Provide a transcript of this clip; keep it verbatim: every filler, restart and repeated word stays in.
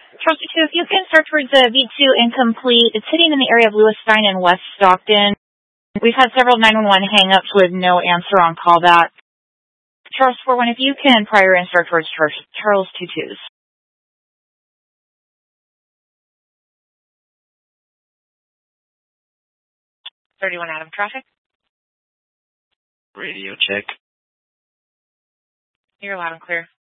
Charles two, if you can start towards the V two incomplete, it's hitting in the area of Lewis Stein and West Stockton. We've had several nine one one hang-ups with no answer on callback. Charles four one, if you can prior and start towards Charles two twos. thirty-one Adam traffic. Radio check. You're loud and clear.